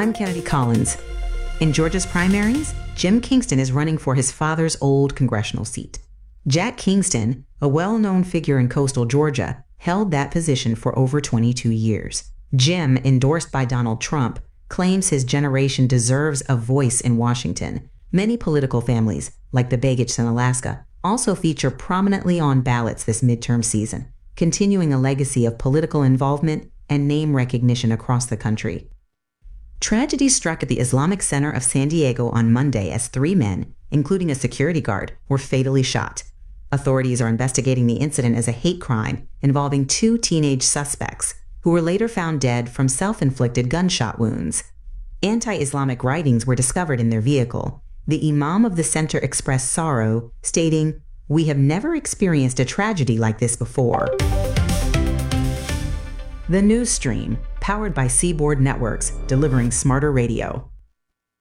I'm Kennedy Collins. In Georgia's primaries, Jim Kingston is running for his father's old congressional seat. Jack Kingston, a well-known figure in coastal Georgia, held that position for over 22 years. Jim, endorsed by Donald Trump, claims his generation deserves a voice in Washington. Many political families, like the Begich in Alaska, also feature prominently on ballots this midterm season, continuing a legacy of political involvement and name recognition across the country. Tragedy struck at the Islamic Center of San Diego on Monday as 3 men, including a security guard, were fatally shot. Authorities are investigating the incident as a hate crime involving 2 teenage suspects, who were later found dead from self-inflicted gunshot wounds. Anti-Islamic writings were discovered in their vehicle. The imam of the center expressed sorrow, stating, "We have never experienced a tragedy like this before." The News Stream, powered by Seaboard Networks, delivering smarter radio.